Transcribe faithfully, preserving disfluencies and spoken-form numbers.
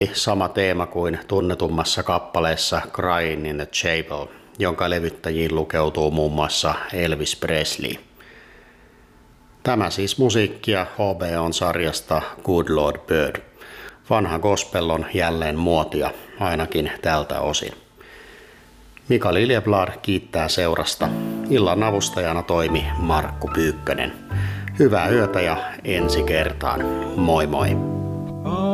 Sama teema kuin tunnetummassa kappaleessa Crying in the Chapel, jonka levyttäjiin lukeutuu muun muassa Elvis Presley. Tämä siis musiikkia H B O-sarjasta Good Lord Bird. Vanha gospel on jälleen muotia, ainakin tältä osin. Mika Liljeblad kiittää seurasta. Illan avustajana toimi Markku Pyykkönen. Hyvää yötä ja ensi kertaan. Moi moi!